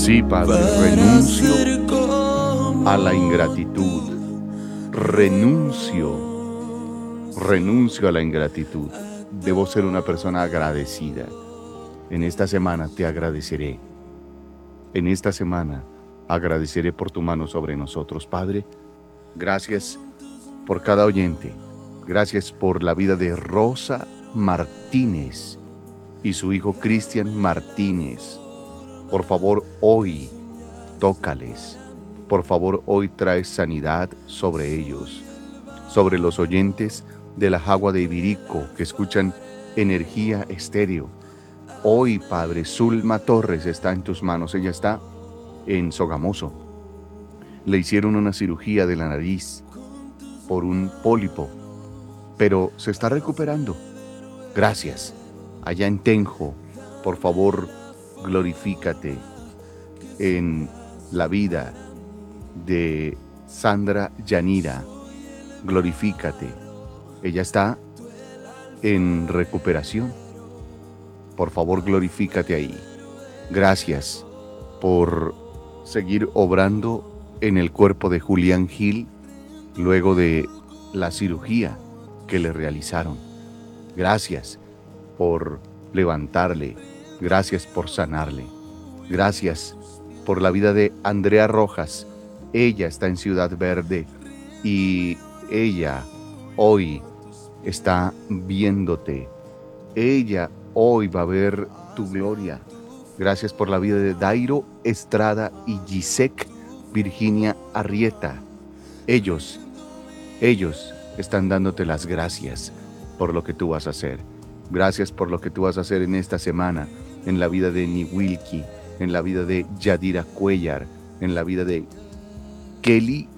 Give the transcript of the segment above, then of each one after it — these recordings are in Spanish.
Sí, Padre, renuncio a la ingratitud. Renuncio a la ingratitud. Debo ser una persona agradecida. En esta semana te agradeceré. En esta semana agradeceré por tu mano sobre nosotros, Padre. Gracias por cada oyente. Gracias por la vida de Rosa Martínez y su hijo Cristian Martínez. Por favor, hoy tócales. Por favor, hoy trae sanidad sobre ellos, sobre los oyentes de la Jagua de Ibirico que escuchan Energía Estéreo. Hoy, Padre, Zulma Torres está en tus manos. Ella está en Sogamoso. Le hicieron una cirugía de la nariz por un pólipo, pero se está recuperando. Gracias. Allá en Tenjo, por favor, glorifícate en la vida de Sandra Yanira. Glorifícate. Ella está en recuperación. Por favor, glorifícate ahí. Gracias por seguir obrando en el cuerpo de Julián Gil luego de la cirugía que le realizaron. Gracias por levantarle. Gracias por sanarle. Gracias por la vida de Andrea Rojas. Ella está en Ciudad Verde y ella hoy está viéndote. Ella hoy va a ver tu gloria. Gracias por la vida de Dairo Estrada y Gisek Virginia Arrieta. Ellos están dándote las gracias por lo que tú vas a hacer. Gracias por lo que tú vas a hacer en esta semana, en la vida de Niwilki, en la vida de Yadira Cuellar, en la vida de Kelly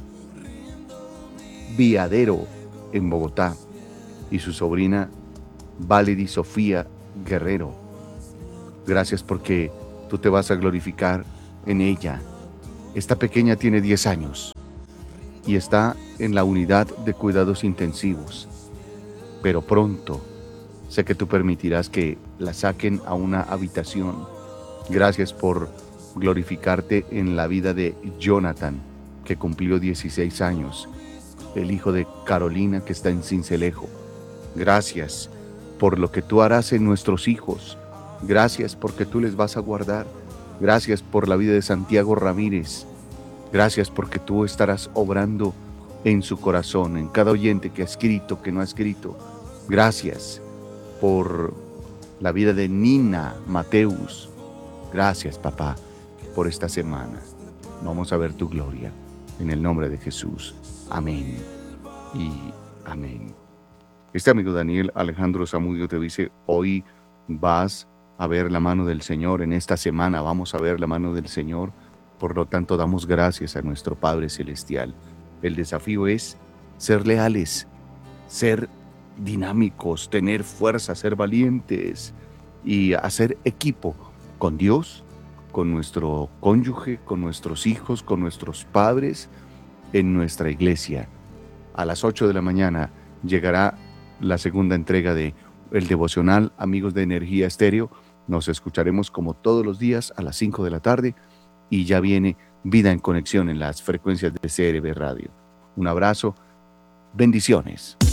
Viadero en Bogotá y su sobrina Valerie Sofía Guerrero. Gracias porque tú te vas a glorificar en ella. Esta pequeña tiene 10 años y está en la unidad de cuidados intensivos, pero pronto sé que tú permitirás que la saquen a una habitación. Gracias por glorificarte en la vida de Jonathan, que cumplió 16 años, el hijo de Carolina que está en Sincelejo. Gracias por lo que tú harás en nuestros hijos. Gracias porque tú les vas a guardar. Gracias por la vida de Santiago Ramírez. Gracias porque tú estarás obrando en su corazón, en cada oyente que ha escrito, que no ha escrito. Gracias por la vida de Nina Mateus. Gracias, papá, por esta semana. Vamos a ver tu gloria. En el nombre de Jesús. Amén y amén. Este amigo Daniel Alejandro Zamudio te dice, hoy vas a ver la mano del Señor. En esta semana vamos a ver la mano del Señor. Por lo tanto, damos gracias a nuestro Padre Celestial. El desafío es ser leales, ser dinámicos, tener fuerza, ser valientes y hacer equipo con Dios, con nuestro cónyuge, con nuestros hijos, con nuestros padres, en nuestra iglesia. A las 8 de la mañana llegará la segunda entrega de el devocional Amigos de Energía Estéreo. Nos escucharemos como todos los días a las 5 de la tarde y ya viene Vida en Conexión en las frecuencias de CRB Radio. Un abrazo, bendiciones.